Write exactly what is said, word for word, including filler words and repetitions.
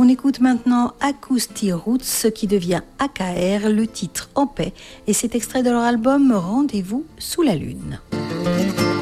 On écoute maintenant Acoustic Roots qui devient A K R, le titre En paix, et c'est extrait de leur album Rendez-vous sous la lune.